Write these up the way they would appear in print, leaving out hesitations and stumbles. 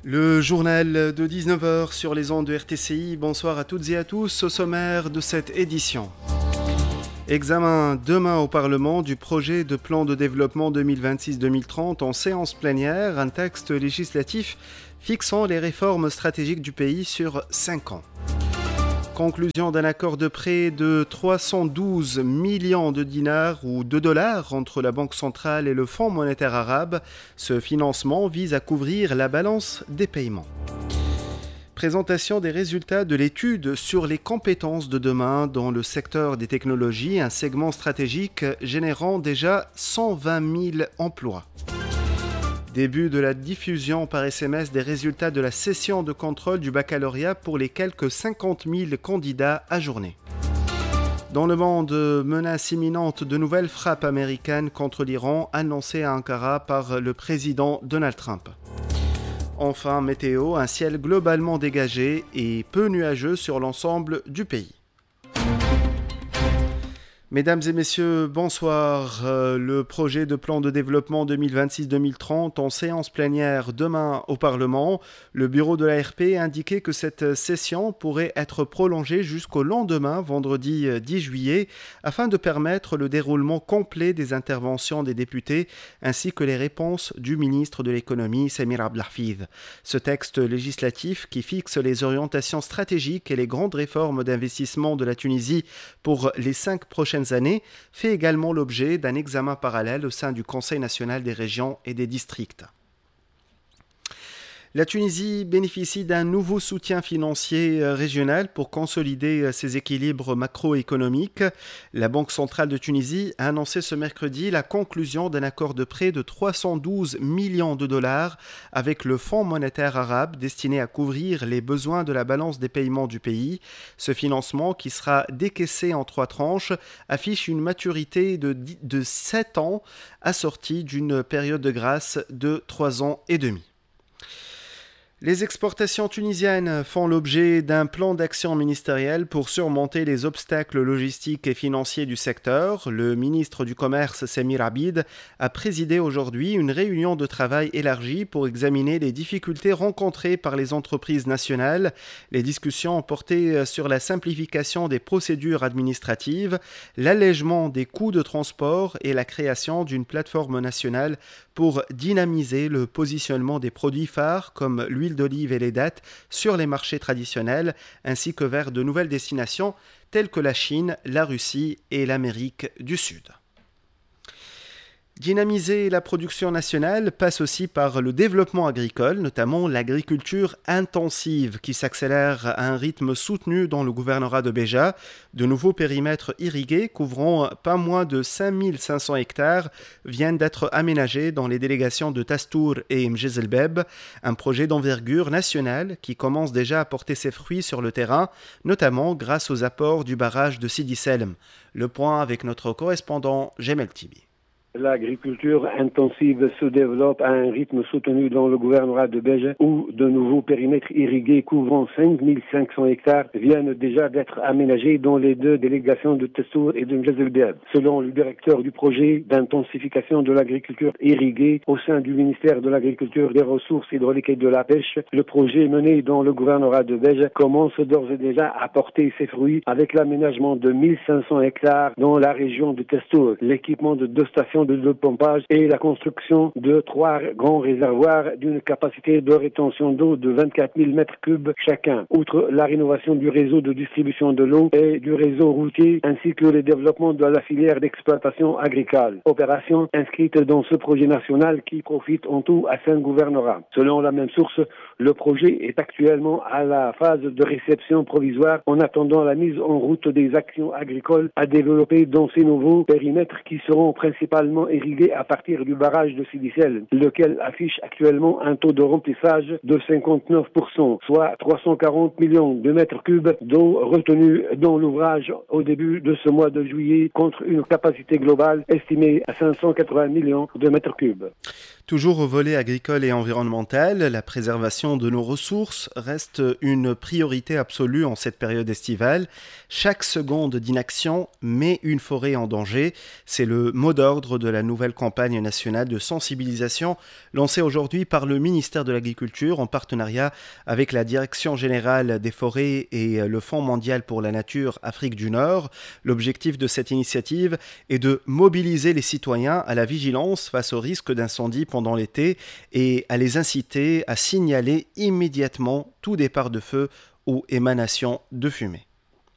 Le journal de 19 heures sur les ondes de RTCI. Bonsoir à toutes et à tous. Au sommaire de cette édition. Examen demain au Parlement du projet de plan de développement 2026-2030 en séance plénière, un texte législatif fixant les réformes stratégiques du pays sur 5 ans. Conclusion d'un accord de prêt de 312 millions de dinars ou de dollars entre la Banque centrale et le Fonds monétaire arabe. Ce financement vise à couvrir la balance des paiements. Présentation des résultats de l'étude sur les compétences de demain dans le secteur des technologies, un segment stratégique générant déjà 120 000 emplois. Début de la diffusion par SMS des résultats de la session de contrôle du baccalauréat pour les quelques 50 000 candidats ajournés. Dans le monde, menace imminente de nouvelles frappes américaines contre l'Iran annoncées à Ankara par le président Donald Trump. Enfin, météo, un ciel globalement dégagé et peu nuageux sur l'ensemble du pays. Mesdames et messieurs, bonsoir. Le projet de plan de développement 2026-2030 en séance plénière demain au Parlement. Le bureau de l'ARP a indiqué que cette session pourrait être prolongée jusqu'au lendemain, vendredi 10 juillet, afin de permettre le déroulement complet des interventions des députés ainsi que les réponses du ministre de l'économie, Samir Abdelhafid. Ce texte législatif qui fixe les orientations stratégiques et les grandes réformes d'investissement de la Tunisie pour les 5 prochaines années, fait également l'objet d'un examen parallèle au sein du Conseil national des régions et des districts. La Tunisie bénéficie d'un nouveau soutien financier régional pour consolider ses équilibres macroéconomiques. La Banque centrale de Tunisie a annoncé ce mercredi la conclusion d'un accord de prêt de 312 millions de dollars avec le Fonds monétaire arabe destiné à couvrir les besoins de la balance des paiements du pays. Ce financement, qui sera décaissé en 3 tranches, affiche une maturité de 7 ans assortie d'une période de grâce de 3 ans et demi. Les exportations tunisiennes font l'objet d'un plan d'action ministériel pour surmonter les obstacles logistiques et financiers du secteur. Le ministre du Commerce, Samir Abid, a présidé aujourd'hui une réunion de travail élargie pour examiner les difficultés rencontrées par les entreprises nationales. Les discussions ont porté sur la simplification des procédures administratives, l'allègement des coûts de transport et la création d'une plateforme nationale pour dynamiser le positionnement des produits phares comme l'huile d'olive et les dattes sur les marchés traditionnels, ainsi que vers de nouvelles destinations telles que la Chine, la Russie et l'Amérique du Sud. Dynamiser la production nationale passe aussi par le développement agricole, notamment l'agriculture intensive qui s'accélère à un rythme soutenu dans le gouvernorat de Béja. De nouveaux périmètres irrigués couvrant pas moins de 5500 hectares viennent d'être aménagés dans les délégations de Tastour et Mjezelbeb, un projet d'envergure nationale qui commence déjà à porter ses fruits sur le terrain, notamment grâce aux apports du barrage de Sidi Selm. Le point avec notre correspondant Jemel Tibi. L'agriculture intensive se développe à un rythme soutenu dans le gouvernorat de Béja où de nouveaux périmètres irrigués couvrant 5500 hectares viennent déjà d'être aménagés dans les 2 délégations de Tessour et de Mjezelbeb. Selon le directeur du projet d'intensification de l'agriculture irriguée au sein du ministère de l'Agriculture, des Ressources hydrauliques et de la Pêche, le projet mené dans le gouvernorat de Béja commence d'ores et déjà à porter ses fruits avec l'aménagement de 1500 hectares dans la région de Tessour, l'équipement de 2 stations de pompage et la construction de 3 grands réservoirs d'une capacité de rétention d'eau de 24 000 mètres cubes chacun. Outre la rénovation du réseau de distribution de l'eau et du réseau routier, ainsi que le développement de la filière d'exploitation agricole. Opération inscrite dans ce projet national qui profite en tout à 5 gouvernorats. Selon la même source, le projet est actuellement à la phase de réception provisoire en attendant la mise en route des actions agricoles à développer dans ces nouveaux périmètres qui seront principalement irrigué à partir du barrage de Sidi Selm, lequel affiche actuellement un taux de remplissage de 59%, soit 340 millions de mètres cubes d'eau retenue dans l'ouvrage au début de ce mois de juillet contre une capacité globale estimée à 580 millions de mètres cubes. Toujours au volet agricole et environnemental, la préservation de nos ressources reste une priorité absolue en cette période estivale. Chaque seconde d'inaction met une forêt en danger. C'est le mot d'ordre de la nouvelle campagne nationale de sensibilisation lancée aujourd'hui par le ministère de l'Agriculture en partenariat avec la Direction générale des forêts et le Fonds mondial pour la nature Afrique du Nord. L'objectif de cette initiative est de mobiliser les citoyens à la vigilance face au risque d'incendie pendant l'été et à les inciter à signaler immédiatement tout départ de feu ou émanation de fumée.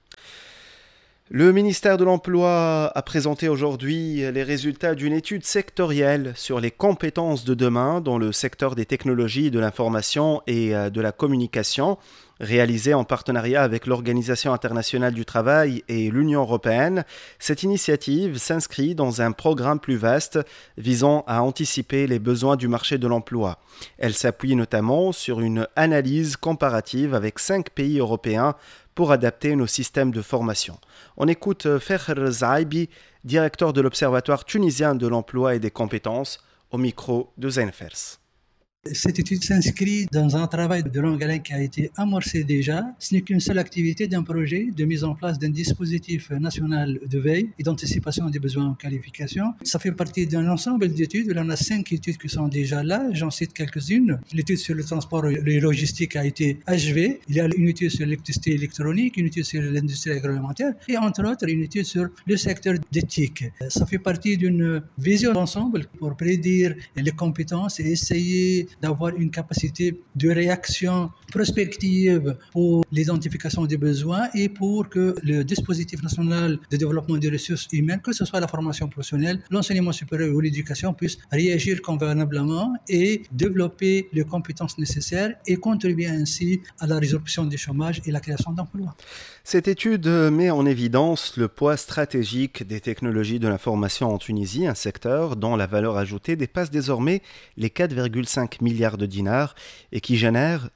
Le ministère de l'Emploi a présenté aujourd'hui les résultats d'une étude sectorielle sur les compétences de demain dans le secteur des technologies de l'information et de la communication, réalisée en partenariat avec l'Organisation internationale du travail et l'Union européenne. Cette initiative s'inscrit dans un programme plus vaste visant à anticiper les besoins du marché de l'emploi. Elle s'appuie notamment sur une analyse comparative avec 5 pays européens pour adapter nos systèmes de formation. On écoute Ferher Zaibi, directeur de l'Observatoire tunisien de l'emploi et des compétences, au micro de Zenfers. Cette étude s'inscrit dans un travail de longue haleine qui a été amorcé déjà. Ce n'est qu'une seule activité d'un projet de mise en place d'un dispositif national de veille et d'anticipation des besoins en qualification. Ça fait partie d'un ensemble d'études. Il y en a 5 études qui sont déjà là. J'en cite quelques-unes. L'étude sur le transport et logistique a été achevée. Il y a une étude sur l'électricité électronique, une étude sur l'industrie agroalimentaire et entre autres une étude sur le secteur d'éthique. Ça fait partie d'une vision d'ensemble pour prédire les compétences et essayer d'avoir une capacité de réaction prospective pour l'identification des besoins et pour que le dispositif national de développement des ressources humaines, que ce soit la formation professionnelle, l'enseignement supérieur ou l'éducation, puisse réagir convenablement et développer les compétences nécessaires et contribuer ainsi à la résolution du chômage et la création d'emplois. Cette étude met en évidence le poids stratégique des technologies de l'information en Tunisie, un secteur dont la valeur ajoutée dépasse désormais les 4,5 milliards de dinars et qui génère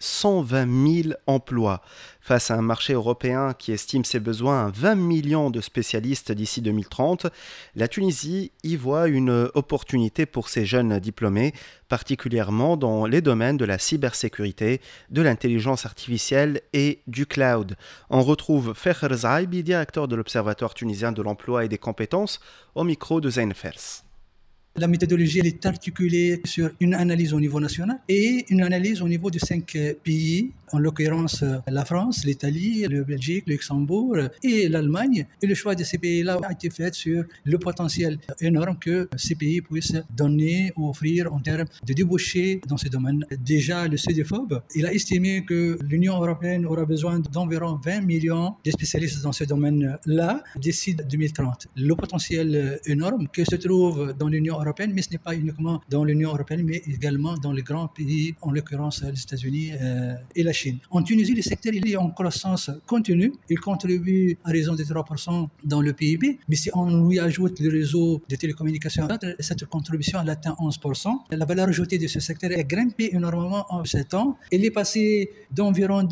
120 000 emplois. Face à un marché européen qui estime ses besoins à 20 millions de spécialistes d'ici 2030, la Tunisie y voit une opportunité pour ses jeunes diplômés, particulièrement dans les domaines de la cybersécurité, de l'intelligence artificielle et du cloud. On retrouve Ferher Zaibi, directeur de l'Observatoire tunisien de l'emploi et des compétences, au micro de Zenfers. La méthodologie elle est articulée sur une analyse au niveau national et une analyse au niveau de 5 pays, en l'occurrence la France, l'Italie, la Belgique, le Luxembourg et l'Allemagne. Et le choix de ces pays-là a été fait sur le potentiel énorme que ces pays puissent donner ou offrir en termes de débouchés dans ces domaines. Déjà, le CEDEFOP, il a estimé que l'Union européenne aura besoin d'environ 20 millions de spécialistes dans ce domaine-là d'ici 2030. Le potentiel énorme que se trouve dans l'Union européenne, mais ce n'est pas uniquement dans l'Union européenne, mais également dans les grands pays, en l'occurrence les États-Unis et la Chine. En Tunisie, le secteur il est en croissance continue. Il contribue à raison de 3% dans le PIB, mais si on lui ajoute le réseau de télécommunications, cette contribution elle atteint 11%. La valeur ajoutée de ce secteur a grimpé énormément en 7 ans. Elle est passée d'environ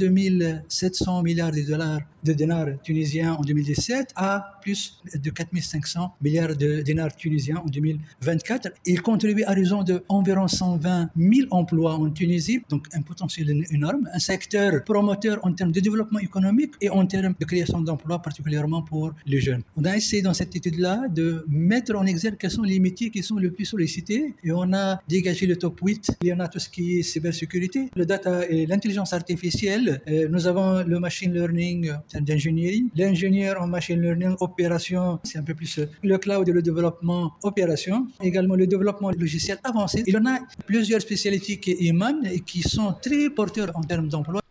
2700 milliards de dinars tunisiens en 2017 à plus de 4500 milliards de dinars tunisiens en 2024. Il contribue à raison d'environ 120 000 emplois en Tunisie, donc un potentiel énorme, un secteur promoteur en termes de développement économique et en termes de création d'emplois, particulièrement pour les jeunes. On a essayé dans cette étude-là de mettre en exergue quels sont les métiers qui sont le plus sollicités et on a dégagé le top 8. Il y en a tout ce qui est cybersécurité, le data et l'intelligence artificielle. Nous avons le machine learning d'ingénierie, l'ingénieur en machine learning opération, c'est un peu plus le cloud et le développement opération, également le développement logiciel avancé. Il y en a plusieurs spécialités qui émanent et qui sont très porteurs en termes d'emploi.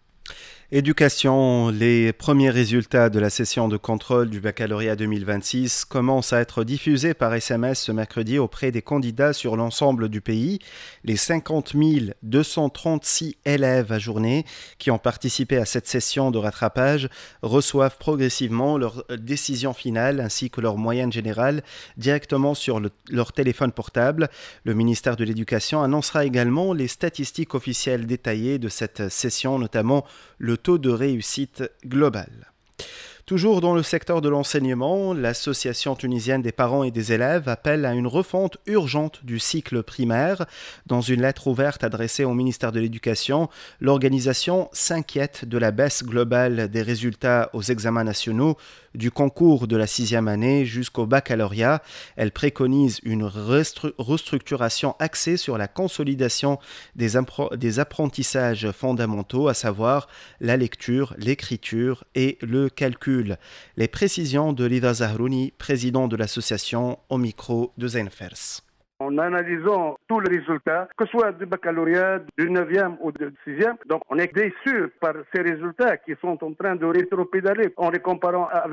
Éducation, les premiers résultats de la session de contrôle du baccalauréat 2026 commencent à être diffusés par SMS ce mercredi auprès des candidats sur l'ensemble du pays. Les 50 236 élèves ajournés qui ont participé à cette session de rattrapage reçoivent progressivement leur décision finale ainsi que leur moyenne générale directement sur leur téléphone portable. Le ministère de l'Éducation annoncera également les statistiques officielles détaillées de cette session, notamment le taux de réussite global. Toujours dans le secteur de l'enseignement, l'Association tunisienne des parents et des élèves appelle à une refonte urgente du cycle primaire. Dans une lettre ouverte adressée au ministère de l'Éducation, l'organisation s'inquiète de la baisse globale des résultats aux examens nationaux du concours de la 6e année jusqu'au baccalauréat. Elle préconise une restructuration axée sur la consolidation des apprentissages fondamentaux, à savoir la lecture, l'écriture et le calcul. Les précisions de Lida Zahrouni, président de l'association, au micro de Zain Fers. En analysant tous les résultats, que ce soit du baccalauréat, du 9e ou du 6e, donc on est déçus par ces résultats qui sont en train de rétropédaler en les comparant avec